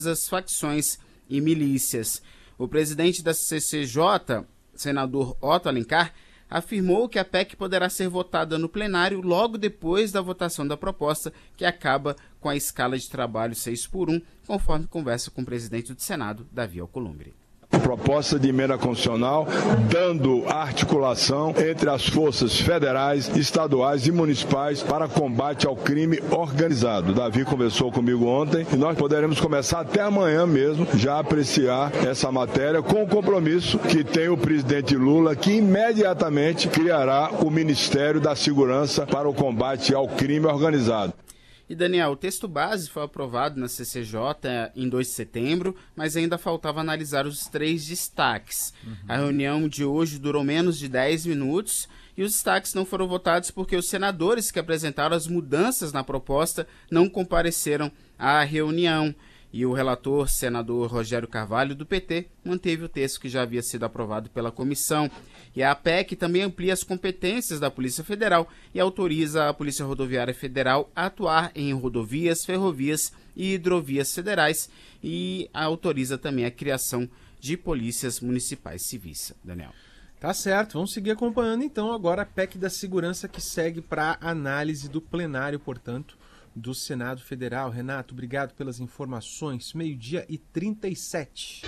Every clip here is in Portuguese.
as facções e milícias. O presidente da CCJ, senador Otto Alencar, afirmou que a PEC poderá ser votada no plenário logo depois da votação da proposta, que acaba com a escala de trabalho 6x1, conforme conversa com o presidente do Senado, Davi Alcolumbre. Proposta de emenda constitucional, dando articulação entre as forças federais, estaduais e municipais para combate ao crime organizado. Davi conversou comigo ontem e nós poderemos começar até amanhã mesmo já a apreciar essa matéria com o compromisso que tem o presidente Lula, que imediatamente criará o Ministério da Segurança para o combate ao crime organizado. E, Daniel, o texto base foi aprovado na CCJ em 2 de setembro, mas ainda faltava analisar os 3 destaques. A reunião de hoje durou menos de 10 minutos e os destaques não foram votados porque os senadores que apresentaram as mudanças na proposta não compareceram à reunião. E o relator, senador Rogério Carvalho, do PT, manteve o texto que já havia sido aprovado pela comissão. E a PEC também amplia as competências da Polícia Federal e autoriza a Polícia Rodoviária Federal a atuar em rodovias, ferrovias e hidrovias federais e autoriza também a criação de polícias municipais civis. Daniel. Tá certo, vamos seguir acompanhando então agora a PEC da segurança que segue para análise do plenário, portanto, do Senado Federal. Renato, obrigado pelas informações. 12h37.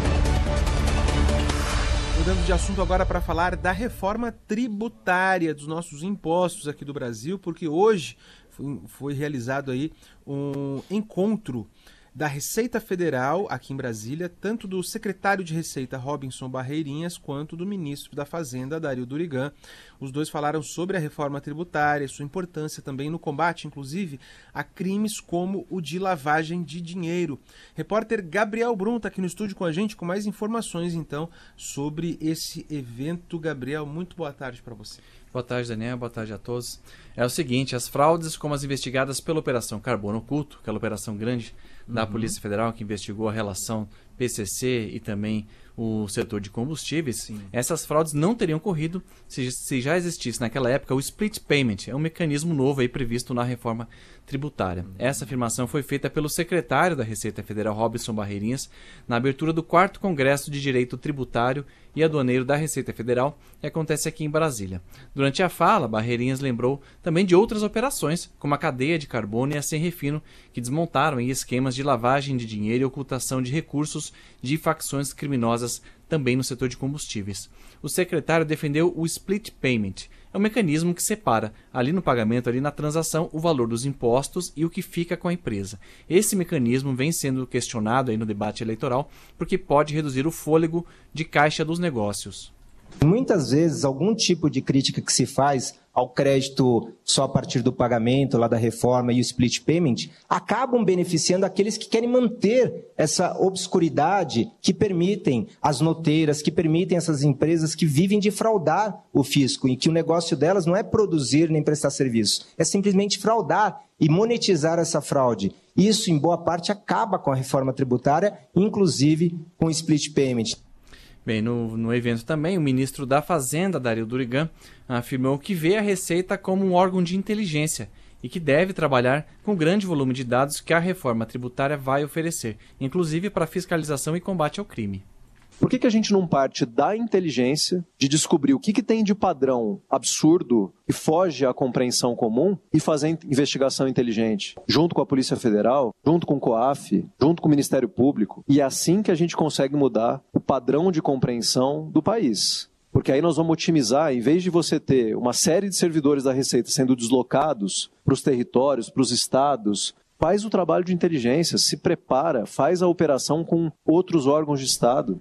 Mudando de assunto agora para falar da reforma tributária dos nossos impostos aqui do Brasil, porque hoje foi realizado aí um encontro da Receita Federal aqui em Brasília, tanto do secretário de Receita Robinson Barreirinhas quanto do ministro da Fazenda Dario Durigan. Os dois falaram sobre a reforma tributária, sua importância também no combate, inclusive, a crimes como o de lavagem de dinheiro. Repórter Gabriel Brum está aqui no estúdio com a gente com mais informações, então, sobre esse evento. Gabriel, muito boa tarde para você. Boa tarde, Daniel. Boa tarde a todos. É o seguinte, as fraudes como as investigadas pela Operação Carbono Oculto, aquela operação grande da Polícia Federal que investigou a relação PCC e também o setor de combustíveis, sim, essas fraudes não teriam ocorrido se já existisse naquela época o split payment, é um mecanismo novo aí previsto na reforma tributária. Essa afirmação foi feita pelo secretário da Receita Federal, Robinson Barreirinhas, na abertura do 4º Congresso de Direito Tributário e Aduaneiro da Receita Federal, que acontece aqui em Brasília. Durante a fala, Barreirinhas lembrou também de outras operações, como a cadeia de carbono e a Sem Refino, que desmontaram em esquemas de lavagem de dinheiro e ocultação de recursos de facções criminosas também no setor de combustíveis. O secretário defendeu o split payment. É um mecanismo que separa, ali no pagamento, ali na transação, o valor dos impostos e o que fica com a empresa. Esse mecanismo vem sendo questionado aí no debate eleitoral porque pode reduzir o fôlego de caixa dos negócios. Muitas vezes, algum tipo de crítica que se faz ao crédito só a partir do pagamento, lá da reforma e o split payment, acabam beneficiando aqueles que querem manter essa obscuridade que permitem as noteiras, que permitem essas empresas que vivem de fraudar o fisco e que o negócio delas não é produzir nem prestar serviço, é simplesmente fraudar e monetizar essa fraude. Isso, em boa parte, acaba com a reforma tributária, inclusive com o split payment. Bem, no evento também, o ministro da Fazenda, Dario Durigan, afirmou que vê a Receita como um órgão de inteligência e que deve trabalhar com o grande volume de dados que a reforma tributária vai oferecer, inclusive para fiscalização e combate ao crime. Por que a gente não parte da inteligência, de descobrir o que tem de padrão absurdo e foge à compreensão comum e fazer investigação inteligente, junto com a Polícia Federal, junto com o COAF, junto com o Ministério Público, e é assim que a gente consegue mudar o padrão de compreensão do país. Porque aí nós vamos otimizar, em vez de você ter uma série de servidores da Receita sendo deslocados para os territórios, para os estados, faz o trabalho de inteligência, se prepara, faz a operação com outros órgãos de Estado.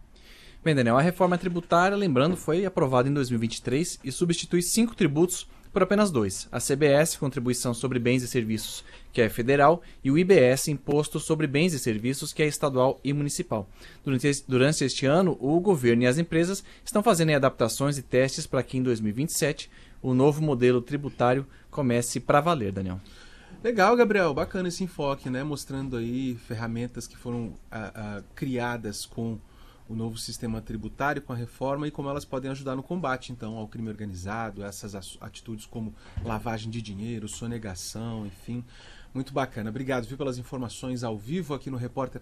Bem, Daniel, a reforma tributária, lembrando, foi aprovada em 2023 e substitui 5 tributos por apenas 2. A CBS, Contribuição sobre Bens e Serviços, que é federal, e o IBS, Imposto sobre Bens e Serviços, que é estadual e municipal. Durante este ano, o governo e as empresas estão fazendo adaptações e testes para que em 2027 o novo modelo tributário comece para valer, Daniel. Legal, Gabriel, bacana esse enfoque, né? Mostrando aí ferramentas que foram criadas com o novo sistema tributário, com a reforma, e como elas podem ajudar no combate, então, ao crime organizado, essas atitudes como lavagem de dinheiro, sonegação, enfim. Muito bacana. Obrigado, viu, pelas informações ao vivo aqui no Repórter